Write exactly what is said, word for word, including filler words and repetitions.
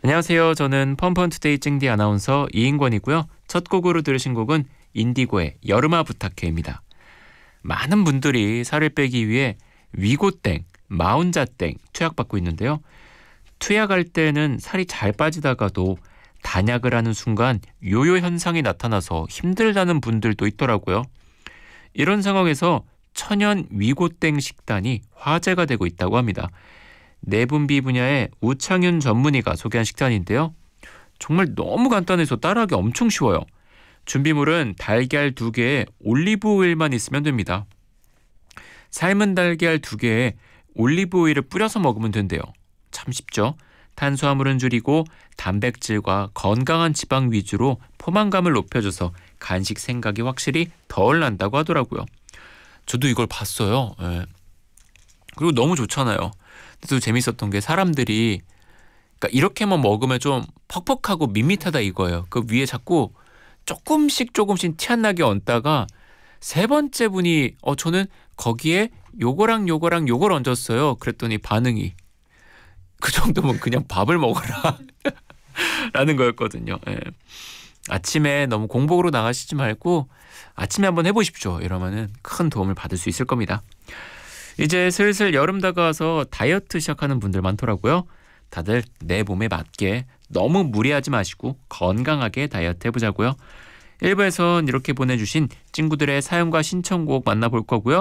안녕하세요. 저는 펀펀투데이 찡디 아나운서 이인권이고요. 첫 곡으로 들으신 곡은 인디고의 여름아 부탁해입니다. 많은 분들이 살을 빼기 위해 위고땡, 마운자땡 투약받고 있는데요. 투약할 때는 살이 잘 빠지다가도 단약을 하는 순간 요요 현상이 나타나서 힘들다는 분들도 있더라고요. 이런 상황에서 천연 위고땡 식단이 화제가 되고 있다고 합니다. 내분비 분야의 우창윤 전문의가 소개한 식단인데요. 정말 너무 간단해서 따라하기 엄청 쉬워요. 준비물은 달걀 두 개에 올리브 오일만 있으면 됩니다. 삶은 달걀 두 개에 올리브 오일을 뿌려서 먹으면 된대요. 참 쉽죠? 탄수화물은 줄이고 단백질과 건강한 지방 위주로 포만감을 높여줘서 간식 생각이 확실히 덜 난다고 하더라고요. 저도 이걸 봤어요. 예. 그리고 너무 좋잖아요. 또 재밌었던 게 사람들이 그러니까 이렇게만 먹으면 좀 퍽퍽하고 밋밋하다 이거예요. 그 위에 자꾸 조금씩 조금씩 티 안 나게 얹다가 세 번째 분이 어 저는 거기에 요거랑 요거랑 요걸 얹었어요. 그랬더니 반응이 그 정도면 그냥 밥을 먹어라 라는 거였거든요. 예. 아침에 너무 공복으로 나가시지 말고 아침에 한번 해보십시오. 이러면은 큰 도움을 받을 수 있을 겁니다. 이제 슬슬 여름 다가와서 다이어트 시작하는 분들 많더라고요. 다들 내 몸에 맞게 너무 무리하지 마시고 건강하게 다이어트 해보자고요. 일 부에선 이렇게 보내주신 친구들의 사연과 신청곡 만나볼 거고요.